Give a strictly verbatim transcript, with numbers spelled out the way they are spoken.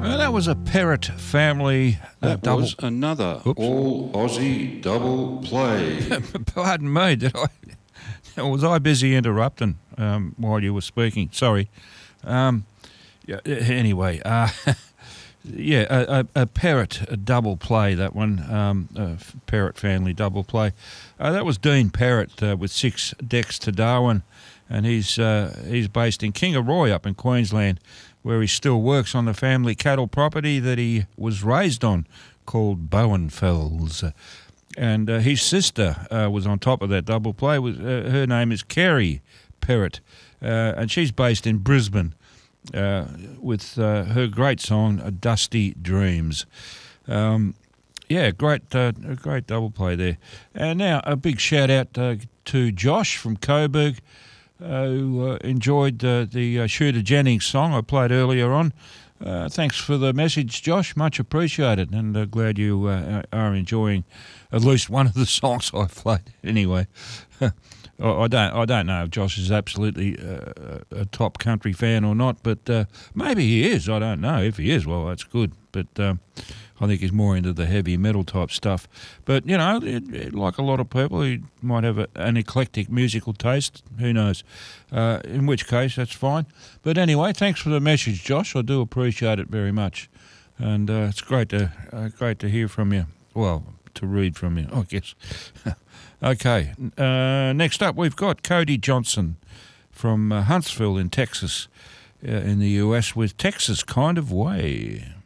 Well, that was a Parrot family uh, That double. was another Oops. all Aussie double play. Pardon me, did I? Was I busy interrupting um, while you were speaking? Sorry. Um, yeah, anyway, uh, yeah, a, a, a Parrot a double play, that one, um, a Parrot family double play. Uh, that was Dean Parrott uh, with six decks to Darwin, and he's uh, he's based in Kingaroy up in Queensland, where he still works on the family cattle property that he was raised on, called Bowenfells. And uh, his sister uh, was on top of that double play. Was, uh, her name is Kerry Parrott, uh, and she's based in Brisbane uh, with uh, her great song, Dusty Dreams. Um, yeah, great uh, a great double play there. And now a big shout out uh, to Josh from Coburg, uh, who uh, enjoyed uh, the uh, Shooter Jennings song I played earlier on. Uh, thanks for the message, Josh. Much appreciated, and uh, glad you uh, are enjoying at least one of the songs I've played. Anyway, I I don't, I don't know if Josh is absolutely uh, a top country fan or not, but uh, maybe he is. I don't know. If he is, well, that's good. But um, I think he's more into the heavy metal type stuff. But you know, it, it, like a lot of people, he might have a, an eclectic musical taste. Who knows? Uh, in which case, that's fine. But anyway, thanks for the message, Josh. I do appreciate it very much, and uh, it's great to uh, great to hear from you. Well, to read from you, I guess. Okay. Uh, next up, we've got Cody Johnson from uh, Huntsville in Texas, uh, in the U S, with Texas Kind of Way.